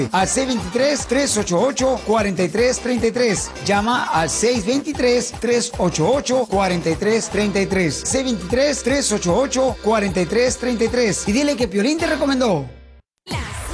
al 623-388-4333. Llama al 623-388-4333. 623-388-4333. Y dile que Piolín te recomendó.